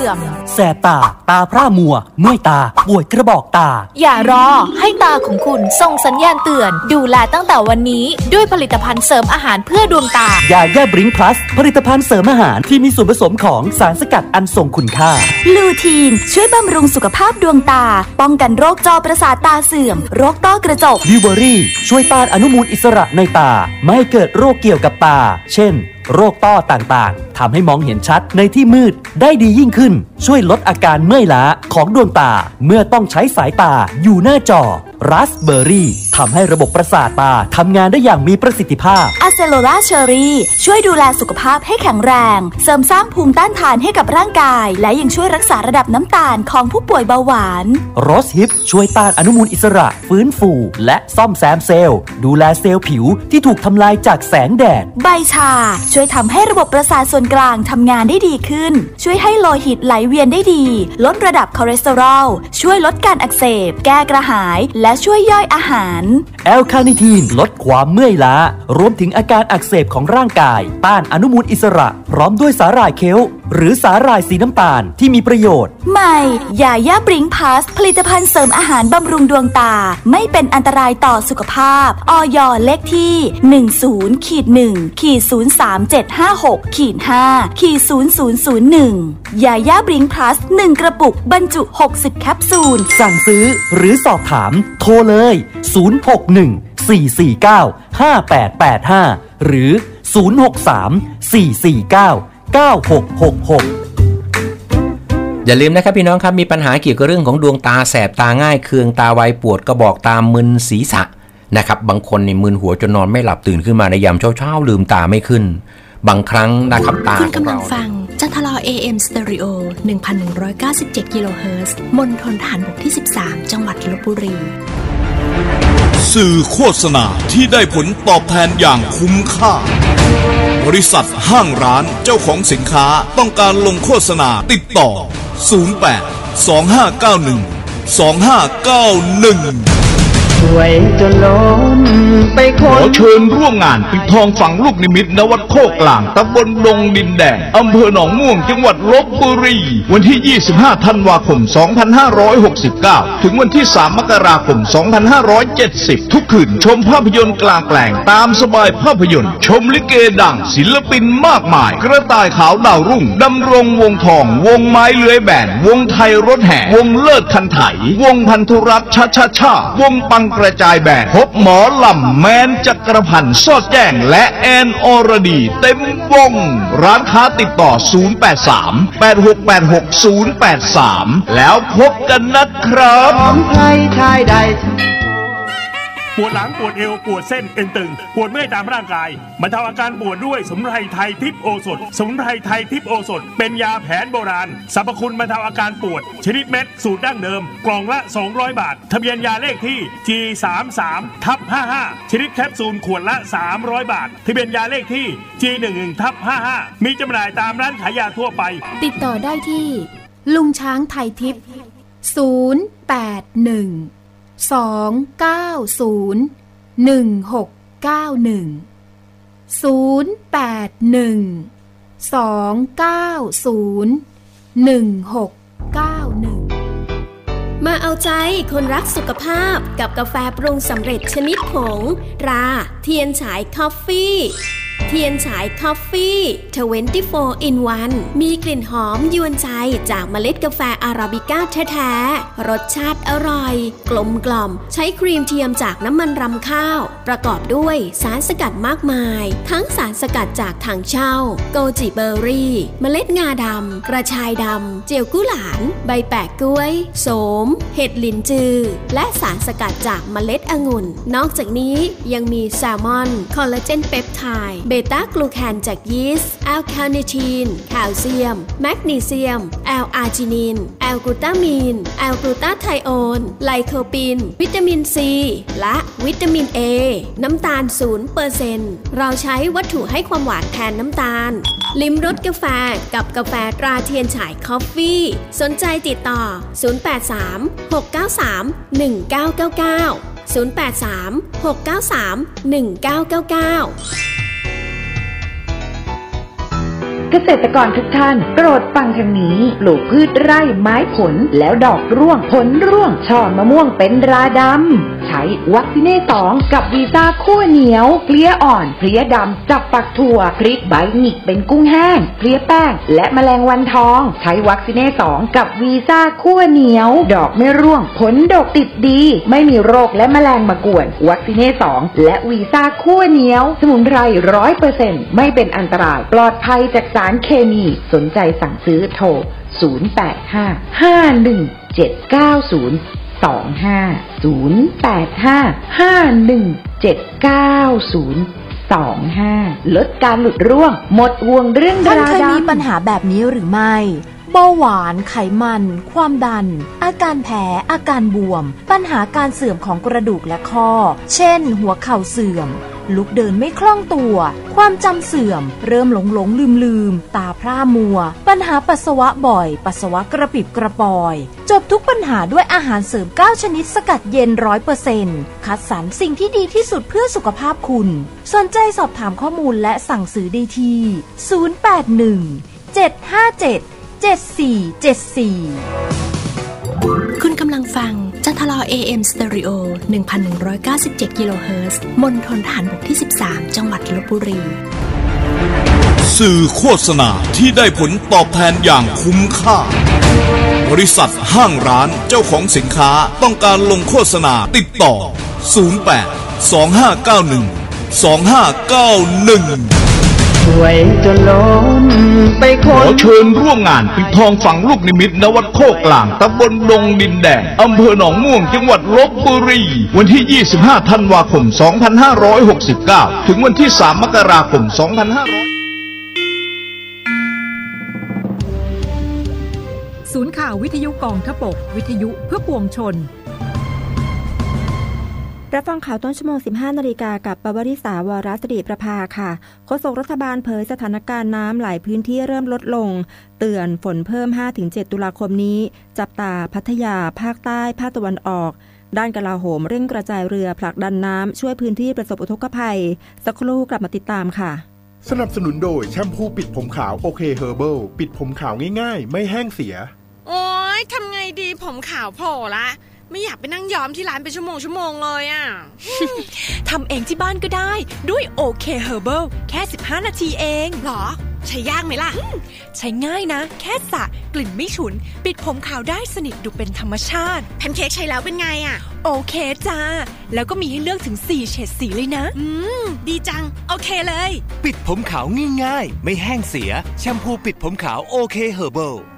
สื่อมแสบตาตาพร่ามัวเมื่อยตาปวดกระบอกตาอย่ารอให้ตาของคุณส่งสัญญาณเตือนดูแลตั้งแต่วันนี้ด้วยผลิตภัณฑ์เสริมอาหารเพื่อดวงตายาแย่บริงพลัสผลิตภัณฑ์เสริมอาหารที่มีส่วนผสมของสารสกัดอันทรงคุณค่าลูทีนช่วยบำรุงสุขภาพดวงตาป้องกันโรคจอประสาทตาเสื่อมโรคต้อกระจกลิเวอรี่ช่วยต้านอนุมูลอิสระในตาไม่ให้เกิดโรคเกี่ยวกับตาเช่นโรคต้อต่างๆทำให้มองเห็นชัดในที่มืดได้ดียิ่งขึ้นช่วยลดอาการเมื่อยล้าของดวงตาเมื่อต้องใช้สายตาอยู่หน้าจอราสเบอร์รี่ทำให้ระบบประสาทตาทำงานได้อย่างมีประสิทธิภาพอะเซโลล่าเชอรี่ช่วยดูแลสุขภาพให้แข็งแรงเสริมสร้างภูมิต้านทานให้กับร่างกายและยังช่วยรักษาระดับน้ำตาลของผู้ป่วยเบาหวานโรสฮิปช่วยต้านอนุมูลอิสระฟื้นฟูและซ่อมแซมเซลล์ดูแลเซลล์ผิวที่ถูกทำลายจากแสงแดดใบชาช่วยทำให้ระบบประสาทส่วนกลางทำงานได้ดีขึ้นช่วยให้โลหิตไหลเวียนได้ดีลดระดับคอเลสเตอรอลช่วยลดการอักเสบแก้กระหายและช่วยย่อยอาหารแอลคาเนทีนลดความเมื่อยล้ารวมถึงอาการอักเสบของร่างกายต้านอนุมูลอิสระพร้อมด้วยสาหร่ายเคลหรือสาหร่ายสีน้ำตาลที่มีประโยชน์ใหม่ยาย่าบริงพลัสผลิตภัณฑ์เสริมอาหารบำรุงดวงตาไม่เป็นอันตรายต่อสุขภาพอย.เลขที่10-1-03-756-5-0001ยาย่าบริงพลัส1กระปุกบรรจุ60แคปซูลสั่งซื้อหรือสอบถามโทรเลย061-449-5885หรือ063-449-9666 อย่าลืมนะครับพี่น้องครับมีปัญหาเกี่ยวกับเรื่องของดวงตาแสบตาง่ายเคืองตาไวปวดกระบอกตามึนศีรษะนะครับบางคนนี่มึนหัวจนนอนไม่หลับตื่นขึ้นมาในยามเช้าลืมตาไม่ขึ้นบางครั้งนะครับตาคุณกำลังฟังจันทรอ AM Stereo 1197 กิโลเฮิรตซ์มณฑลทหารบกที่13จังหวัดลพบุรีสื่อโฆษณาที่ได้ผลตอบแทนอย่างคุ้มค่าบริษัทห้างร้านเจ้าของสินค้าต้องการลงโฆษณาติดต่อ08-2591-2591 สวยจนล้นไปขอเชิญร่วมงานปิดทองฝังลูกนิมิตณวัดโคกลางตำบลดงดินแดงอำเภอหนองม่วงจังหวัดลพบุรีวันที่25ธันวาคม2569ถึงวันที่3มกราคม2570ทุกคืนชมภาพยนตร์กลางแปลงตามสบายภาพยนตร์ชมลิเกดังศิลปินมากมายกระต่ายขาวดาวรุ่งดำรงวงทองวงไม้เลื้อยแบนวงไทยรถแห่วงเลิศคันไถวงพันธุรัตน์ชาวงปังกระจายแบนพบหมอลำแมนจักรพันธ์สอดแจ้งและแอนอรดีเต็มวงร้านค้าติดต่อ083-8686-083แล้วพบกันนะครับของใครชายใดปวดหลังปวดเอวปวดเส้นเอ็นตึงปวดเมื่อยตามร่างกายบรรเทาอาการปวดด้วยสมุนไพรไทยทิพย์โอสถสมุนไพรไทยทิพย์โอสถเป็นยาแผนโบราณสรรพคุณบรรเทาอาการปวดชนิดเม็ดสูตรดั้งเดิมกล่องละ200 บาททะเบียนยาเลขที่ G33/55 ชนิดแคปซูลขวดละ300 บาททะเบียนยาเลขที่ G11/55 มีจำหน่ายตามร้านขายยาทั่วไปติดต่อได้ที่ลุงช้างไทยทิพย์มาเอาใจคนรักสุขภาพกับกาแฟปรุงสำเร็จชนิดผงตราเทียนฉายคอฟฟี่เทียนฉายคอฟฟี่24 in 1มีกลิ่นหอมยวนใจจากเมล็ดกาแฟอาราบิก้าแท้ๆรสชาติอร่อยกลมกล่อมใช้ครีมเทียมจากน้ำมันรำข้าวประกอบด้วยสารสกัดมากมายทั้งสารสกัดจากถังเช่าโกจิเบอร์รี่เมล็ดงาดำกระชายดำเจียวกุหลาบใบแปะกล้วยโสมเห็ดหลินจือและสารสกัดจากเมล็ดองุ่นนอกจากนี้ยังมีแซลมอนคอลลาเจนเปปไทด์เบต้ากลูแคนจากยีสต์แอลคาเนทีนแคลเซียมแมกนีเซียมแอลอาร์จินินแอลกลูตามีนแอลกลูตาไทโอนไลโคปินวิตามินซีและวิตามินเอน้ำตาล 0% เราใช้วัตถุให้ความหวานแทนน้ำตาลลิ้มรสกาแฟกับกาแฟตราเทียนฉายคอฟฟี่สนใจติดต่อ083-693-1999 083-693-1999 เกษตรกรทุกท่านโปรดฟังทางนี้ปลูกพืชไร่ไม้ผลแล้วดอกร่วงผลร่วงช่อมะม่วงเป็นราดำใช้วัคซีเน่2กับวีซ่าคั่วเหนียวเพลี้ยอ่อนเพลี้ยดำจับปักถั่วพริกใบหงิกเป็นกุ้งแห้งเพลี้ยแป้งและแมลงวันทองใช้วัคซีเน่2กับวีซ่าคั่วเหนียวดอกไม่ร่วงผลดกติดดีไม่มีโรคและแมลงมากวนวัคซีเน่2และวีซ่าคั่วเหนียวสมุนไพร 100% ไม่เป็นอันตรายปลอดภัยจากสารเคมีสนใจสั่งซื้อโทร085-51-790-25 ลดการหลุดร่วงหมดห่วงเรื่องราดำท่านเคยมีปัญหาแบบนี้หรือไม่เบาหวานไขมันความดันอาการแพ้อาการบวมปัญหาการเสื่อมของกระดูกและข้อเช่นหัวเข่าเสื่อมลุกเดินไม่คล่องตัวความจำเสื่อมเริ่มหลงลืมตาพร่ามัวปัญหาปัสสาวะบ่อยปัสสาวะกระปิบกระปอยจบทุกปัญหาด้วยอาหารเสริม9ชนิดสกัดเย็น 100% คัดสรรสิ่งที่ดีที่สุดเพื่อสุขภาพคุณสนใจสอบถามข้อมูลและสั่งซื้อได้ที่081-757-7474 คุณกำลังฟังจัทลอ AM Stereo 1197 กิโลเฮิรตซ์มณฑลทหารบกที่ 13 จังหวัดลพบุรีสื่อโฆษณาที่ได้ผลตอบแทนอย่างคุ้มค่าบริษัทห้างร้านเจ้าของสินค้าต้องการลงโฆษณาติดต่อ08-2591-2591 ช่วยจนล้นไปขอเชิญร่วมงานปิดทองฝังลูกนิมิตณวัดโคกลางตำบลดงดินแดงอำเภอหนองม่วงจังหวัดลพบุรีวันที่ 25 ธันวาคม 2569 ถึงวันที่ 3 มกราคม 2500 ศูนย์ข่าววิทยุกองทพบกวิทยุเพื่อปวงชนรับฟังข่าวต้นชั่วโมง 15 นาฬิกากับปวริษาวรศิริประภาค่ะโฆษกรัฐบาลเผยสถานการณ์น้ำหลายพื้นที่เริ่มลดลงเตือนฝนเพิ่ม 5-7 ตุลาคมนี้จับตาพัทยาภาคใต้ภาคตะวันออกด้านกลาโหมเร่งกระจายเรือผลักดันน้ำช่วยพื้นที่ประสบอุทกภัยสักครู่กลับมาติดตามค่ะสนับสนุนโดยแชมพูปิดผมขาวโอเคเฮอร์เบิลปิดผมขาวง่ายๆไม่แห้งเสียโอ๊ยทำไงดีผมขาวโผล่ละไม่อยากไปนั่งย้อมที่ร้านเป็นชั่วโมงเลยอ่ะทำเองที่บ้านก็ได้ด้วยโอเคเฮอร์เบิลแค่15นาทีเองหรอใช้ยากไหมล่ะใช้ง่ายนะแค่สระกลิ่นไม่ฉุนปิดผมขาวได้สนิทดูเป็นธรรมชาติแพนเค้กใช้แล้วเป็นไงอ่ะโอเคจ้าแล้วก็มีให้เลือกถึง4เฉดสีเลยนะดีจังโอเคเลยปิดผมขาวง่ายๆไม่แห้งเสียแชมพูปิดผมขาวโอเคเฮอร์เบิล